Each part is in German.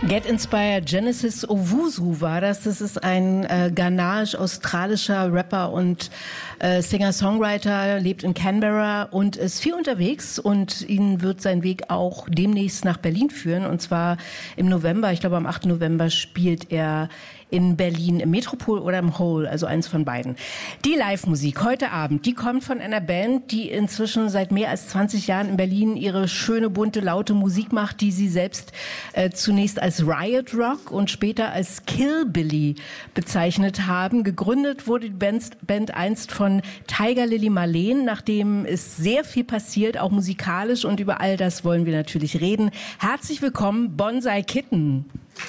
Get Inspired, Genesis Owusu war das. Das ist ein ghanaisch-australischer Rapper und Singer-Songwriter, lebt in Canberra und ist viel unterwegs, und ihn wird sein Weg auch demnächst nach Berlin führen, und zwar im November. Ich glaube, am 8. November spielt er in Berlin im Metropol oder im Hole, also eins von beiden. Die Live-Musik heute Abend, die kommt von einer Band, die inzwischen seit mehr als 20 Jahren in Berlin ihre schöne, bunte, laute Musik macht, die sie selbst zunächst als Riot Rock und später als Killbilly bezeichnet haben. Gegründet wurde die Band einst von Tiger Lily Marleen, nachdem ist sehr viel passiert, auch musikalisch, und über all das wollen wir natürlich reden. Herzlich willkommen, Bonsai Kitten.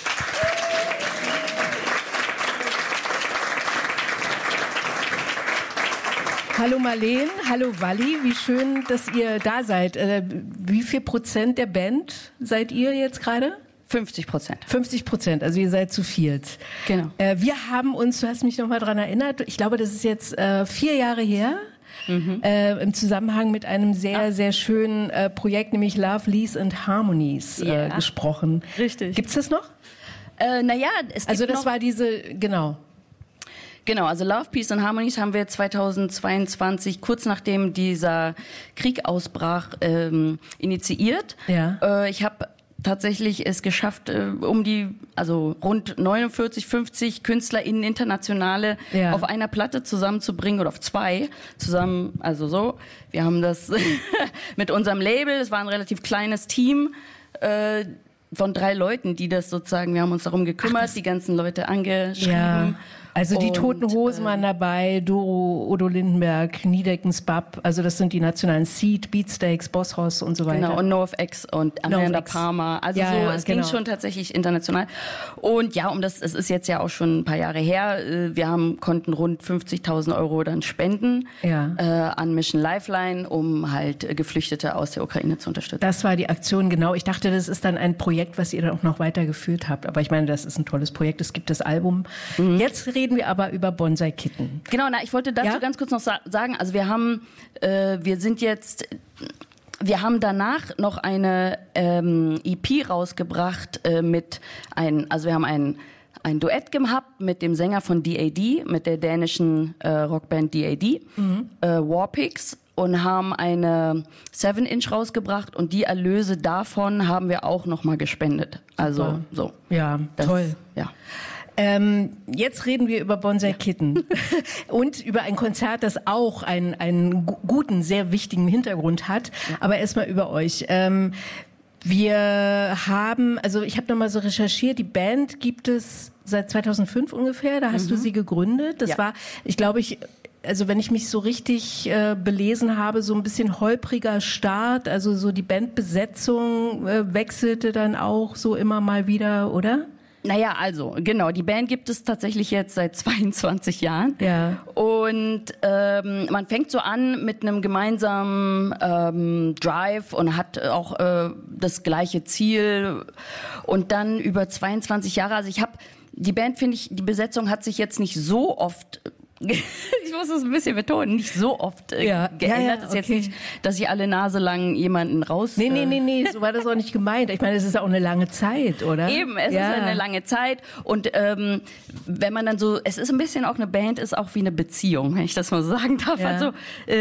Hallo Marleen, hallo Walli, wie schön, dass ihr da seid. Wie viel Prozent der Band seid ihr jetzt gerade? 50%. 50%, also ihr seid zu viert. Genau. Wir haben uns, du hast mich noch mal daran erinnert, ich glaube, das ist jetzt 4 Jahre her, im Zusammenhang mit einem sehr, sehr schönen Projekt, nämlich Love, Lease and Harmonies gesprochen. Richtig. Gibt's das noch? Naja, es gibt also das noch war diese, genau. Genau, also Love, Peace and Harmonies haben wir 2022, kurz nachdem dieser Krieg ausbrach, initiiert. Ja. Ich habe tatsächlich es geschafft, rund 49, 50 KünstlerInnen internationale auf einer Platte zusammenzubringen, oder auf 2 zusammen, also so. Wir haben das mit unserem Label, es war ein relativ kleines Team, von 3 Leuten, die das sozusagen, wir haben uns darum gekümmert, die ganzen Leute angeschrieben. Ja. Also die Toten Hosen waren dabei, Doro, Odo Lindenberg, Niedeckens Bab, also das sind die nationalen Seed, Beatsteaks, Bosshaus und so weiter. Genau, und NoFX und Amanda Palmer. Also es ging schon tatsächlich international. Und ja, es ist jetzt ja auch schon ein paar Jahre her, wir konnten rund 50.000 € dann spenden an Mission Lifeline, um halt Geflüchtete aus der Ukraine zu unterstützen. Das war die Aktion, genau. Ich dachte, das ist dann ein Projekt, was ihr dann auch noch weitergeführt habt. Aber ich meine, das ist ein tolles Projekt. Es gibt das Album. Jetzt reden wir aber über Bonsai Kitten. Genau, ich wollte dazu ganz kurz noch sagen, also wir haben danach noch eine EP rausgebracht wir haben ein Duett gehabt mit dem Sänger von D.A.D., mit der dänischen Rockband D.A.D., Warpigs, und haben eine 7-Inch rausgebracht, und die Erlöse davon haben wir auch nochmal gespendet. Also so. Ja, toll. Ja. Jetzt reden wir über Bonsai Kitten und über ein Konzert, das auch einen guten, sehr wichtigen Hintergrund hat. Aber erstmal über euch. Wir haben, also ich habe nochmal so recherchiert, die Band gibt es seit 2005 ungefähr, da hast du sie gegründet. Das war, also wenn ich mich so richtig belesen habe, so ein bisschen holpriger Start, also so die Bandbesetzung wechselte dann auch so immer mal wieder, oder? Naja, also genau, die Band gibt es tatsächlich jetzt seit 22 Jahren. Ja. Und man fängt so an mit einem gemeinsamen Drive und hat auch das gleiche Ziel. Und dann über 22 Jahre, also die Band, finde ich, die Besetzung hat sich jetzt nicht so oft ich muss es ein bisschen betonen, nicht so oft geändert. Es ist jetzt nicht, dass ich alle Nase lang jemanden raus... Nee, so war das auch nicht gemeint. Ich meine, es ist auch eine lange Zeit, oder? Eben, es ist eine lange Zeit. Und wenn man dann so... Es ist ein bisschen auch eine Band, ist auch wie eine Beziehung, wenn ich das mal so sagen darf. Ja. Also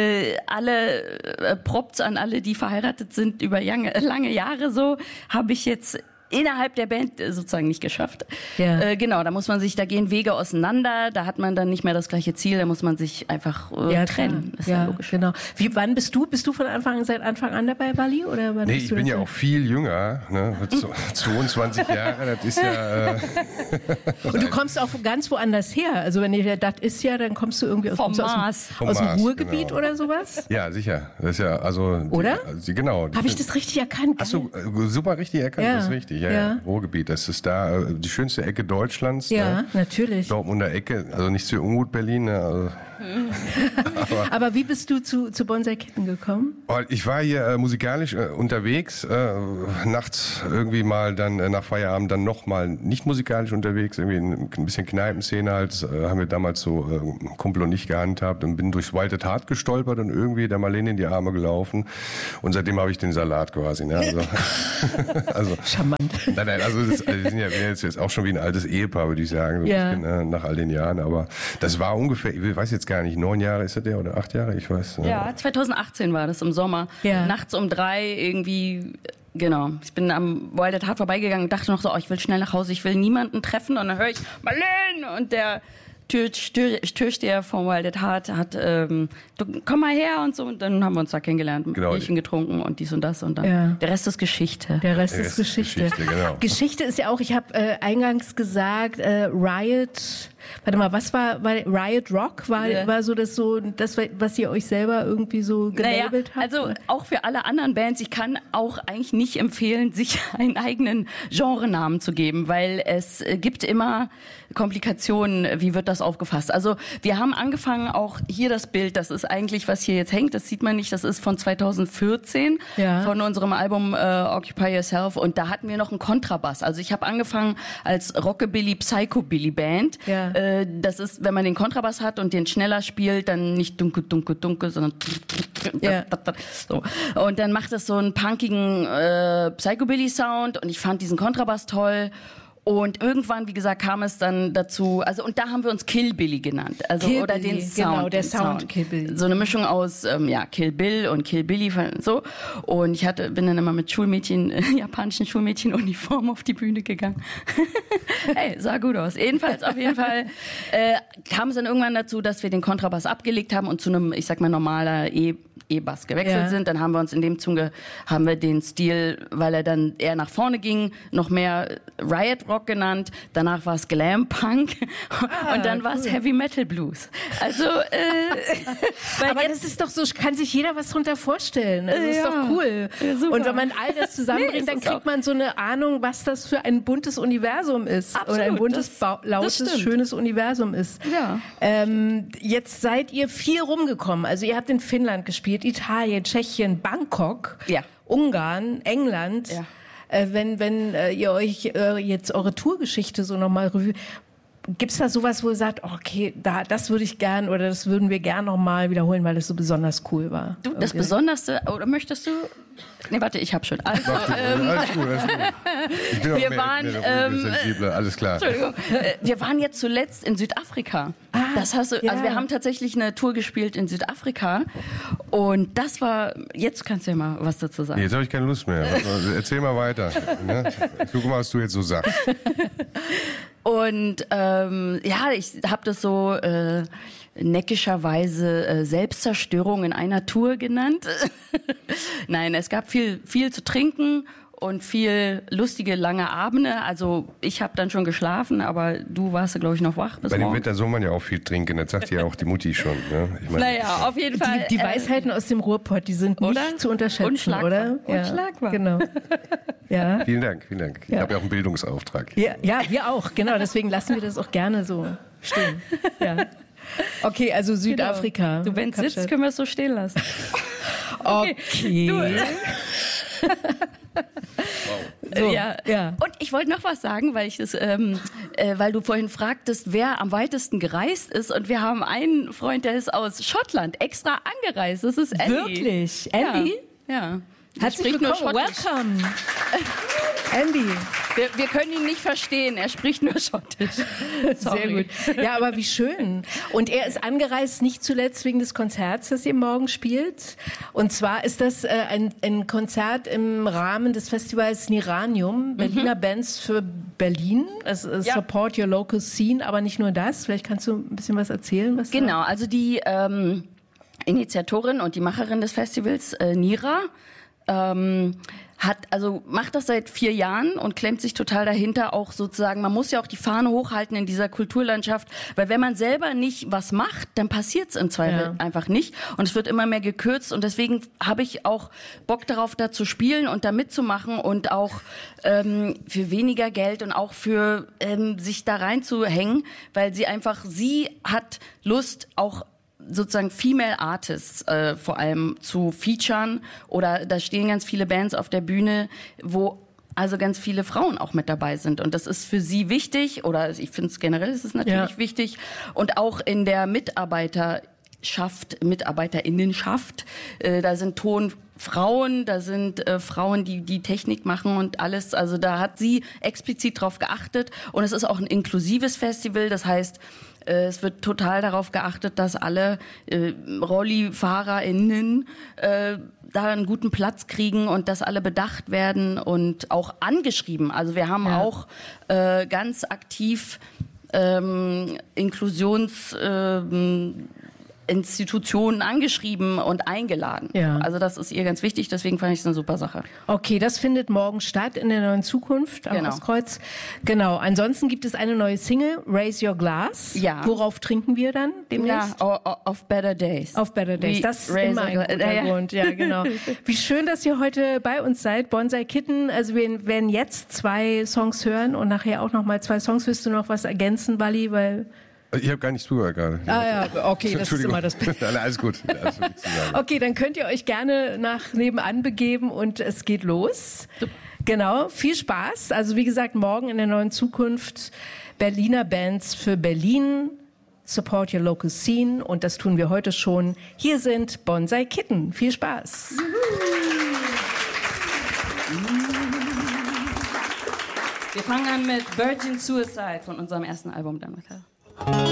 alle Props an alle, die verheiratet sind über lange Jahre so, habe ich jetzt innerhalb der Band sozusagen nicht geschafft. Ja. Genau, da gehen Wege auseinander, da hat man dann nicht mehr das gleiche Ziel, da muss man sich einfach trennen. Ist ja logisch. Genau. Wann bist du seit Anfang an dabei, Walli? Oder wann ich bin ja auch viel jünger, ne? 22 Jahre, das ist ja... Und du kommst auch ganz woanders her, also wenn ihr das ist ja, dann kommst du irgendwie aus dem Ruhrgebiet oder sowas? Ja, sicher. Das ist ja, also... Oder? Genau. Habe ich das richtig erkannt? Hast du super richtig erkannt, das ist richtig. Ja. Ruhrgebiet, das ist da die schönste Ecke Deutschlands. Ja, natürlich. Dortmunder Ecke, also nicht zu Unmut Berlin. Ne, also. Aber wie bist du zu Bonsai Kitten gekommen? Ich war hier musikalisch unterwegs, nachts irgendwie mal dann nach Feierabend dann nochmal nicht musikalisch unterwegs, irgendwie ein bisschen Kneipenszene halt, haben wir damals so Kumpel und ich gehandhabt und bin durchs Wild at Heart gestolpert und irgendwie der Marlene in die Arme gelaufen und seitdem habe ich den Salat quasi. Ne? Also Charmant. Nein, also wir sind ja jetzt auch schon wie ein altes Ehepaar, würde ich sagen, so bisschen, nach all den Jahren. Aber das war ungefähr, ich weiß jetzt gar nicht, 9 Jahre ist das der oder 8 Jahre, ich weiß. Ja, 2018 war das im Sommer. Ja. Nachts um 3 irgendwie. Genau. Ich bin am Wild at Heart vorbeigegangen und dachte noch so, ich will schnell nach Hause, ich will niemanden treffen. Und dann höre ich Marlene und der Türsteher vom Wild at Heart hat, du komm mal her und so. Und dann haben wir uns da kennengelernt, ein Bierchen getrunken und dies und das. Und dann der Rest ist Geschichte. Der Rest ist Geschichte. Genau. Geschichte ist ja auch, ich habe eingangs gesagt, Riot, warte mal, was war Riot Rock? War so, was ihr euch selber irgendwie so gelabelt habt? Also auch für alle anderen Bands, ich kann auch eigentlich nicht empfehlen, sich einen eigenen Genrenamen zu geben, weil es gibt immer Komplikationen, wie wird das aufgefasst. Also wir haben angefangen, auch hier das Bild, das ist eigentlich, was hier jetzt hängt, das sieht man nicht, das ist von 2014, von unserem Album Occupy Yourself, und da hatten wir noch einen Kontrabass. Also ich habe angefangen als Rockabilly, Psychobilly Band. Ja. Das ist, wenn man den Kontrabass hat und den schneller spielt, dann nicht dunkel, dunkel, dunkel, sondern so. Und dann macht es so einen punkigen Psychobilly-Sound, und ich fand diesen Kontrabass toll. Und irgendwann, wie gesagt, kam es dann dazu, also, und da haben wir uns Kill Billy genannt, also Kill oder Billy, den Sound. Genau, der Sound Kill Billy. So eine Mischung aus Kill Bill und Kill Billy, so. Und ich bin dann immer mit japanischen Schulmädchenuniform auf die Bühne gegangen. Hey, sah gut aus. Jedenfalls, auf jeden Fall kam es dann irgendwann dazu, dass wir den Kontrabass abgelegt haben und zu einem, ich sag mal, normaler E-Bass gewechselt sind. Dann haben wir uns in dem Zuge, haben wir den Stil, weil er dann eher nach vorne ging, noch mehr Riot Rock genannt. Danach war es Glam Punk und dann war es Heavy Metal Blues. Also, aber das ist doch so, kann sich jeder was drunter vorstellen. Das ist doch cool. Ja, und wenn man all das zusammenbringt, dann kriegt man so eine Ahnung, was das für ein buntes Universum ist. Absolut, oder ein buntes, lautes, schönes Universum ist. Ja. Jetzt seid ihr viel rumgekommen. Also ihr habt in Finnland gespielt, Italien, Tschechien, Bangkok, Ungarn, England. Ja. Wenn ihr euch jetzt eure Tourgeschichte so nochmal revue, gibt's da sowas, wo ihr sagt, okay, das würde ich gern oder das würden wir gern nochmal wiederholen, weil es so besonders cool war? Du, das Besonderste, oder möchtest du? Nee, warte, ich habe schon. Also, alles gut. Ich bin wir waren sensibel, alles klar. Entschuldigung. Wir waren jetzt zuletzt in Südafrika. Das hast du, also wir haben tatsächlich eine Tour gespielt in Südafrika und das war, jetzt kannst du ja mal was dazu sagen. Nee, jetzt habe ich keine Lust mehr. Erzähl mal weiter. Ne? Guck mal, was du jetzt so sagst. Und ich habe das so neckischerweise Selbstzerstörung in einer Tour genannt. Nein, es gab viel zu trinken und viel lustige, lange Abende. Also ich habe dann schon geschlafen, aber du warst, glaube ich, noch wach bis Bei dem morgen. Wetter soll man ja auch viel trinken, das sagt ja auch die Mutti schon. Ne? Ich mein, naja, auf jeden Fall. Die Weisheiten aus dem Ruhrpott, die sind nicht zu unterschätzen, unschlagbar, oder? Unschlagbar. Genau. Ja. Vielen Dank. Ich habe ja auch einen Bildungsauftrag. Ja, wir auch, genau. Deswegen lassen wir das auch gerne so stehen. Ja. Okay, also Südafrika. Du, wenn es sitzt, können wir es so stehen lassen. Okay. So, ja. Und ich wollte noch was sagen, weil weil du vorhin fragtest, wer am weitesten gereist ist. Und wir haben einen Freund, der ist aus Schottland extra angereist. Das ist Andy. Wirklich? Andy? Ja. Herzlich willkommen. Welcome. Andy. Wir können ihn nicht verstehen, er spricht nur Schottisch. Sehr gut. Ja, aber wie schön. Und er ist angereist nicht zuletzt wegen des Konzerts, das ihr morgen spielt. Und zwar ist das ein Konzert im Rahmen des Festivals Niranium, Berliner Bands für Berlin. Das ist Support Your Local Scene, aber nicht nur das. Vielleicht kannst du ein bisschen was erzählen? Genau, also die Initiatorin und die Macherin des Festivals, Nira, macht das seit 4 Jahren und klemmt sich total dahinter, auch sozusagen, man muss ja auch die Fahne hochhalten in dieser Kulturlandschaft, weil wenn man selber nicht was macht, dann passiert es im Zweifel einfach nicht und es wird immer mehr gekürzt und deswegen habe ich auch Bock darauf, da zu spielen und da mitzumachen und auch für weniger Geld und auch für sich da reinzuhängen, weil sie hat Lust, auch sozusagen Female Artists vor allem zu featuren oder da stehen ganz viele Bands auf der Bühne, wo also ganz viele Frauen auch mit dabei sind und das ist für sie wichtig oder ich finde es generell ist es natürlich wichtig und auch in der MitarbeiterInnenschaft. Da sind Tonfrauen, da sind Frauen, die Technik machen und alles. Also da hat sie explizit drauf geachtet. Und es ist auch ein inklusives Festival. Das heißt, es wird total darauf geachtet, dass alle RollifahrerInnen da einen guten Platz kriegen und dass alle bedacht werden und auch angeschrieben. Also wir haben auch ganz aktiv Institutionen angeschrieben und eingeladen. Ja. Also das ist ihr ganz wichtig, deswegen fand ich es eine super Sache. Okay, das findet morgen statt in der Neuen Zukunft am Ostkreuz. Genau. Ansonsten gibt es eine neue Single, Raise Your Glass. Ja. Worauf trinken wir dann demnächst? Ja, auf Better Days. Auf Better Days. Das ist immer ein guter Grund. Ja, genau. Wie schön, dass ihr heute bei uns seid. Bonsai Kitten. Also wir werden jetzt 2 Songs hören und nachher auch noch mal 2 Songs. Willst du noch was ergänzen, Wally? Weil ich habe gar nicht zugehört gerade. Ja, okay, das ist immer das Alles gut. Okay, dann könnt ihr euch gerne nach nebenan begeben und es geht los. Genau, viel Spaß. Also wie gesagt, morgen in der Neuen Zukunft Berliner Bands für Berlin. Support your local scene und das tun wir heute schon. Hier sind Bonsai Kitten. Viel Spaß. Wir fangen an mit Virgin Suicide von unserem ersten Album damals.